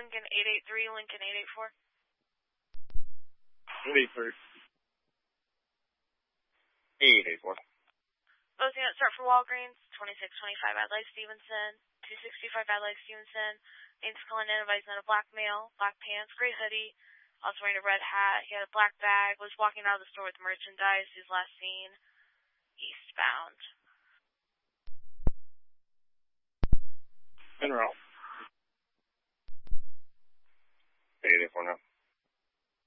Lincoln 883, Lincoln 884. 884. 884. Both units start for Walgreens, 2625 Adlai Stevenson, 265 Adlai Stevenson. Names calling in, advising on a black male, black pants, gray hoodie, also wearing a red hat. He had a black bag, was walking out of the store with merchandise. He was last seen eastbound.